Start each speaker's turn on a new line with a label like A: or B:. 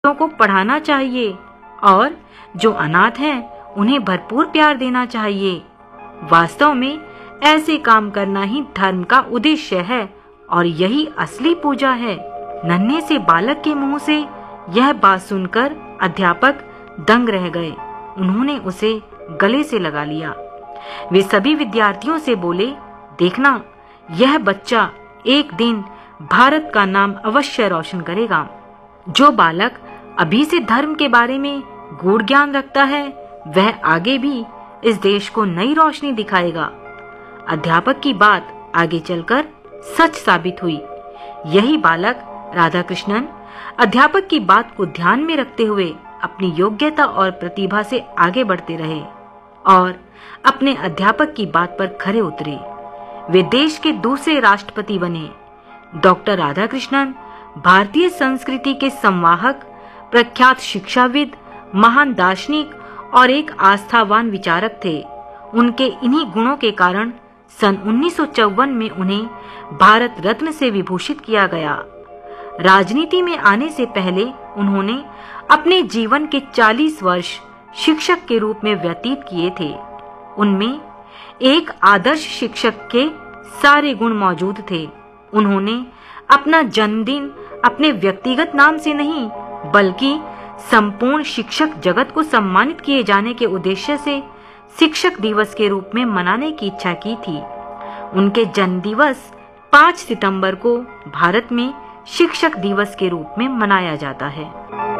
A: बच्चों को पढ़ाना चाहिए और जो अनाथ हैं उन्हें भरपूर प्यार देना चाहिए। वास्तव में ऐसे काम करना ही धर्म का उद्देश्य है और यही असली पूजा है। नन्हे से बालक के मुंह से यह बात सुनकर अध्यापक दंग रह गए। उन्होंने उसे गले से लगा लिया। वे सभी विद्यार्थियों से बोले, देखना, यह बच्चा एक दिन भारत का नाम अवश्य रोशन करेगा। जो बालक अभी से धर्म के बारे में गूढ़ ज्ञान रखता है वह आगे भी इस देश को नई रोशनी दिखाएगा। अध्यापक की बात आगे चलकर सच साबित हुई। यही बालक राधाकृष्णन अध्यापक की बात को ध्यान में रखते हुए अपनी योग्यता और प्रतिभा से आगे बढ़ते रहे और अपने अध्यापक की बात पर खरे उतरे। वे देश के दूसरे राष्ट्रपति बने। डॉक्टर राधाकृष्णन भारतीय संस्कृति के संवाहक, प्रख्यात शिक्षाविद, महान दार्शनिक और एक आस्थावान विचारक थे। उनके इन्हीं गुणों के कारण सन 1954 में उन्हें भारत रत्न से विभूषित किया गया। राजनीति में आने से पहले उन्होंने अपने जीवन के 40 वर्ष शिक्षक के रूप में व्यतीत किए थे। उनमें एक आदर्श शिक्षक के सारे गुण मौजूद थे। उन्होंने अपना जन्मदिन अपने व्यक्तिगत नाम से नहीं बल्कि संपूर्ण शिक्षक जगत को सम्मानित किए जाने के उद्देश्य से शिक्षक दिवस के रूप में मनाने की इच्छा की थी। उनके जन्म दिवस 5 सितंबर को भारत में शिक्षक दिवस के रूप में मनाया जाता है।